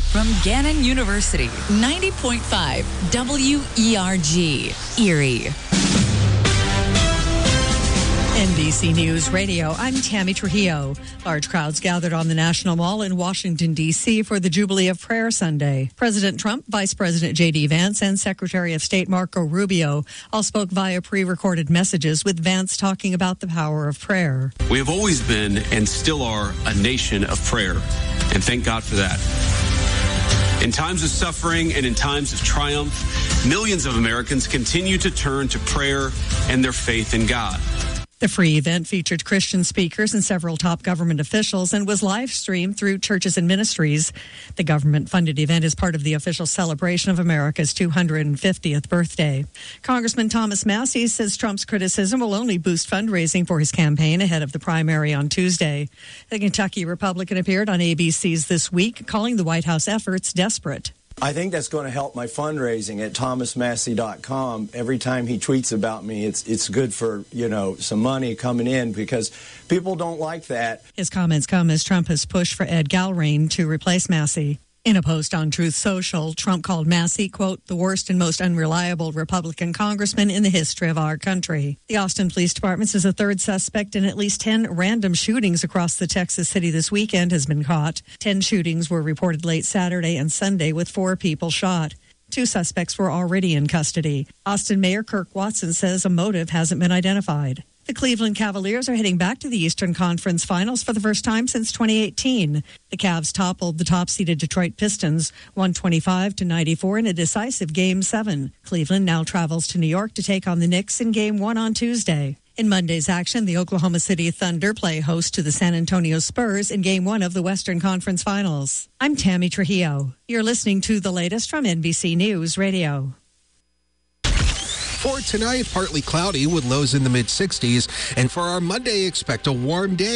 from Gannon University, 90.5 WERG, Erie. NBC News Radio, I'm Tammy Trujillo. Large crowds gathered on the National Mall in Washington, D.C. for the Jubilee of Prayer Sunday. President Trump, Vice President J.D. Vance, and Secretary of State Marco Rubio all spoke via pre-recorded messages, with Vance talking about the power of prayer. We have always been and still are a nation of prayer, and thank God for that. In times of suffering and in times of triumph, millions of Americans continue to turn to prayer and their faith in God. The free event featured Christian speakers and several top government officials and was live streamed through churches and ministries. The government-funded event is part of the official celebration of America's 250th birthday. Congressman Thomas Massie says Trump's criticism will only boost fundraising for his campaign ahead of the primary on Tuesday. The Kentucky Republican appeared on ABC's This Week, calling the White House efforts desperate. I think that's going to help my fundraising at thomasmassie.com. Every time he tweets about me, it's good for, some money coming in, because people don't like that. His comments come as Trump has pushed for Ed Galrain to replace Massie. In a post on Truth Social, Trump called Massie, quote, the worst and most unreliable Republican congressman in the history of our country. The Austin Police Department says a third suspect in at least 10 random shootings across the Texas city this weekend has been caught. 10 shootings were reported late Saturday and Sunday, with 4 people shot. 2 suspects were already in custody. Austin Mayor Kirk Watson says a motive hasn't been identified. The Cleveland Cavaliers are heading back to the Eastern Conference Finals for the first time since 2018. The Cavs toppled the top-seeded Detroit Pistons 125-94 in a decisive Game 7. Cleveland now travels to New York to take on the Knicks in Game 1 on Tuesday. In Monday's action, the Oklahoma City Thunder play host to the San Antonio Spurs in Game 1 of the Western Conference Finals. I'm Tammy Trujillo. You're listening to the latest from NBC News Radio. For tonight, partly cloudy with lows in the mid-60s. And for our Monday, expect a warm day.